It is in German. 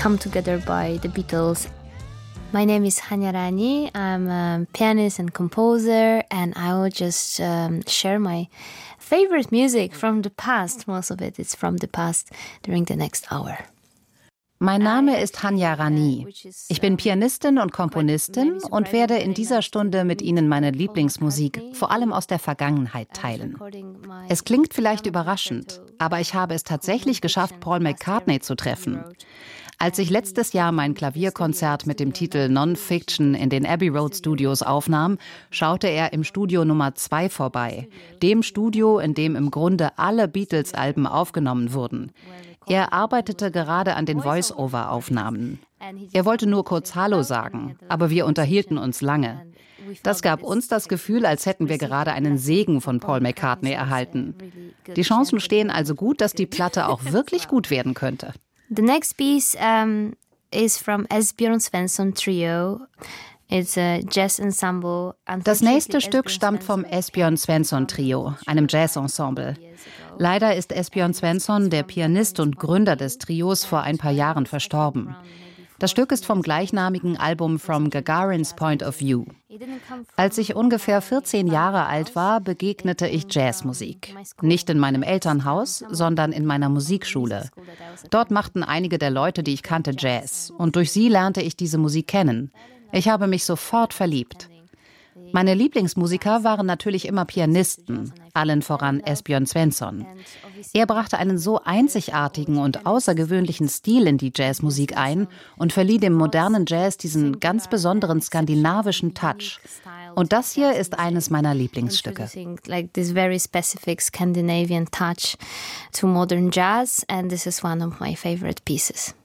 come together by the Beatles. My name is Hanya Rani. I'm a pianist and composer, and I will just share my favorite music from the past. Most of it is from the past during the next hour. Mein Name ist Hanya Rani. Ich bin Pianistin und Komponistin und werde in dieser Stunde mit Ihnen meine Lieblingsmusik, vor allem aus der Vergangenheit, teilen. Es klingt vielleicht überraschend, aber ich habe es tatsächlich geschafft, Paul McCartney zu treffen. Als ich letztes Jahr mein Klavierkonzert mit dem Titel Non-Fiction in den Abbey Road Studios aufnahm, schaute er im Studio Nummer 2 vorbei, dem Studio, in dem im Grunde alle Beatles-Alben aufgenommen wurden. Er arbeitete gerade an den Voice-Over-Aufnahmen. Er wollte nur kurz Hallo sagen, aber wir unterhielten uns lange. Das gab uns das Gefühl, als hätten wir gerade einen Segen von Paul McCartney erhalten. Die Chancen stehen also gut, dass die Platte auch wirklich gut werden könnte. The next piece is from Esbjörn Svensson Trio. It's a jazz ensemble. Das nächste Stück stammt vom Esbjörn Svensson Trio, einem Jazzensemble. Leider ist Esbjörn Svensson, der Pianist und Gründer des Trios, vor ein paar Jahren verstorben. Das Stück ist vom gleichnamigen Album From Gagarin's Point of View. Als ich ungefähr 14 Jahre alt war, begegnete ich Jazzmusik. Nicht in meinem Elternhaus, sondern in meiner Musikschule. Dort machten einige der Leute, die ich kannte, Jazz. Und durch sie lernte ich diese Musik kennen. Ich habe mich sofort verliebt. Meine Lieblingsmusiker waren natürlich immer Pianisten, allen voran Esbjörn Svensson. Er brachte einen so einzigartigen und außergewöhnlichen Stil in die Jazzmusik ein und verlieh dem modernen Jazz diesen ganz besonderen skandinavischen Touch. Und das hier ist eines meiner Lieblingsstücke. Like this very specific Scandinavian touch to modern jazz, and this is one of my favorite pieces.